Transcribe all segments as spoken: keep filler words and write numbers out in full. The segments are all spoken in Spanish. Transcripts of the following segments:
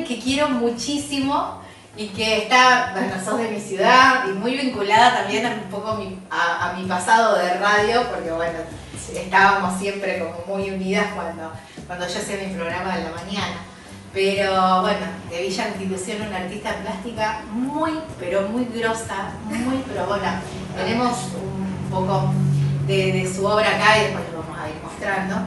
que quiero muchísimo y que está, bueno, sos de mi ciudad y muy vinculada también a un poco mi, a, a mi pasado de radio, porque bueno, estábamos siempre como muy unidas cuando, cuando yo hacía mi programa de la mañana. Pero bueno, de Villa Constitución, una artista plástica muy, pero muy grosa, muy, pero bueno, tenemos un poco de, de su obra acá y después lo vamos a ir mostrando.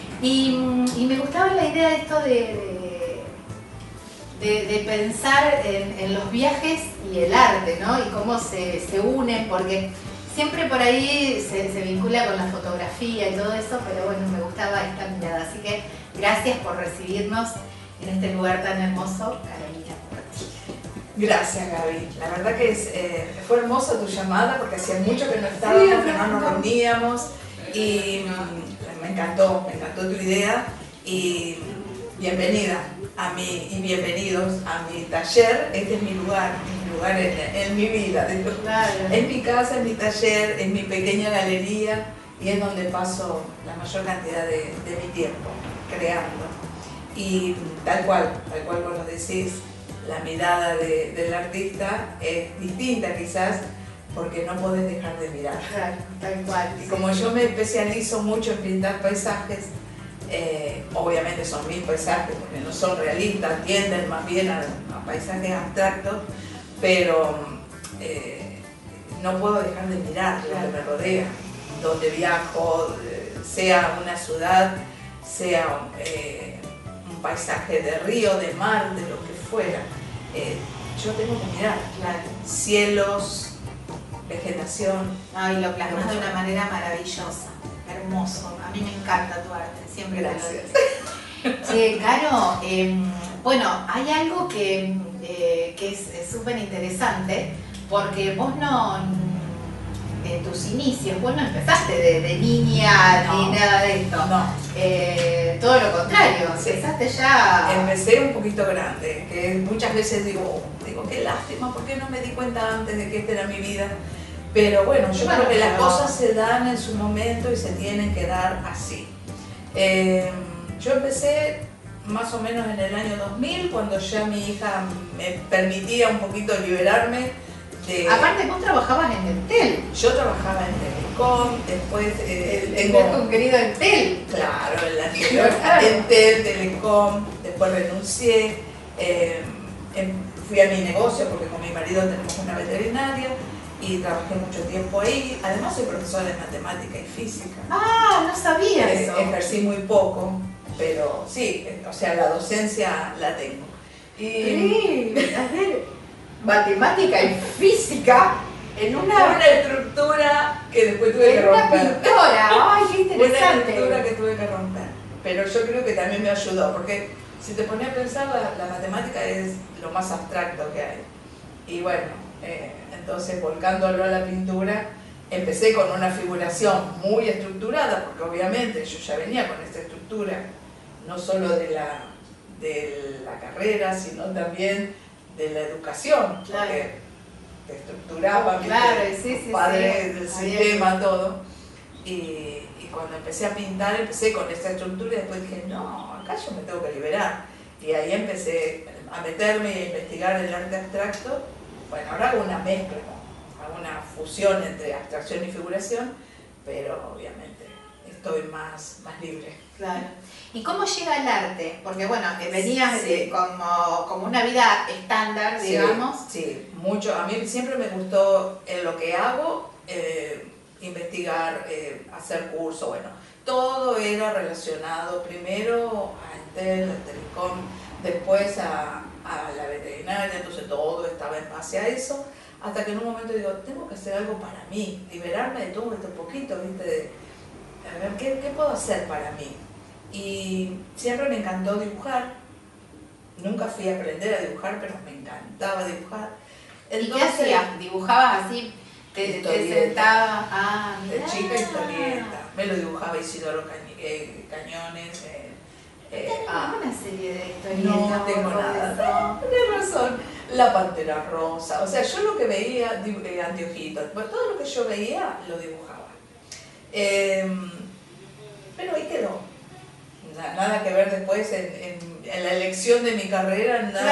Y, y me gustaba la idea de esto de, de, de, de pensar en, en los viajes y el arte, ¿no? Y cómo se, se unen, porque siempre por ahí se, se vincula con la fotografía y todo eso, pero bueno, me gustaba esta mirada. Así que gracias por recibirnos en este lugar tan hermoso, Carolina Porti. Gracias, Gaby. La verdad que es, eh, fue hermosa tu llamada porque hacía mucho que no estábamos, sí, que no nos reuníamos y mm, me encantó, me encantó tu idea y bienvenida a mi, y bienvenidos a mi taller. Este es mi lugar, mi lugar en, en mi vida. Claro. Es mi casa, es mi taller, es mi pequeña galería y es donde paso la mayor cantidad de, de mi tiempo creando. Y tal cual, tal cual vos lo decís, la mirada de, del artista es distinta quizás porque no podés dejar de mirar. Claro, tal cual. Y como yo me especializo mucho en pintar paisajes, eh, obviamente son mis paisajes porque no son realistas, tienden más bien a, a paisajes abstractos, pero eh, no puedo dejar de mirar lo que me rodea, donde viajo, sea una ciudad, sea eh, paisaje de río, de mar, de lo que fuera. Eh, yo tengo que mirar, claro, cielos, vegetación. Ay, lo plasmas de una manera maravillosa, hermoso. A mí me encanta tu arte, siempre. Gracias. Che, Caro, eh, bueno, hay algo que, eh, que es súper interesante, porque vos no, en tus inicios, vos no empezaste de, de niña no, ni nada de esto. No. Eh, todo lo contrario, sí. Empezaste ya... Empecé un poquito grande, que muchas veces digo, digo, qué lástima, ¿por qué no me di cuenta antes de que esta era mi vida? Pero bueno, yo bueno, creo que las no. cosas se dan en su momento y se tienen que dar así. Eh, yo empecé más o menos en el año dos mil, cuando ya mi hija me permitía un poquito liberarme. De... Aparte vos trabajabas en Entel. Yo trabajaba en Telecom, después... Eh, el tengo... querido Entel. Claro, en la anterior claro. Entel, Telecom, después renuncié, eh, fui a mi negocio porque con mi marido tenemos una veterinaria y trabajé mucho tiempo ahí. Además soy profesora de matemática y física. Ah, no sabía eh, eso. Ejercí muy poco, pero sí, o sea, la docencia la tengo. Y... Sí, a ver... matemática y física en una, una estructura que después tuve que romper. Una pintora, ay, qué interesante. Una estructura que tuve que romper. Pero yo creo que también me ayudó, porque si te pones a pensar, la, la matemática es lo más abstracto que hay. Y bueno, eh, entonces volcándolo a la pintura, empecé con una figuración muy estructurada, porque obviamente yo ya venía con esta estructura, no solo de la, de la carrera, sino también de la educación, claro. Porque te estructuraba, claro, sí, sí, padres sí. del sistema, todo. Y, y cuando empecé a pintar, empecé con esta estructura y después dije, no, acá yo me tengo que liberar. Y ahí empecé a meterme y a investigar el arte abstracto. Bueno, ahora hago una mezcla, hago una fusión entre abstracción y figuración, pero obviamente estoy más, más libre. Claro. ¿Y cómo llega el arte? Porque bueno, venías sí. de, como, como una vida estándar, sí, digamos. Sí, mucho. A mí siempre me gustó en lo que hago, eh, investigar, eh, hacer cursos, bueno, todo era relacionado primero a Entel, a Telecom, después a, a la veterinaria, entonces todo estaba en base a eso, hasta que en un momento digo, tengo que hacer algo para mí, liberarme de todo este poquito, ¿viste? De, a ver, ¿qué, ¿qué puedo hacer para mí? Y siempre me encantó dibujar, nunca fui a aprender a dibujar, pero me encantaba dibujar. Entonces, ¿y qué hacías? ¿Dibujabas así? ¿Te, te sentabas? Ah, de chica historieta. Me lo dibujaba Isidoro Cañ eh, Cañones. Eh, eh, ¿Tenés ah, una serie de historietas? No tengo nada. Tienes razón. La Pantera Rosa. O sea, yo lo que veía, eh, Anteojitos, pues todo lo que yo veía lo dibujaba. Eh, pero ahí quedó. Nada que ver después en, en, en la elección de mi carrera, nada.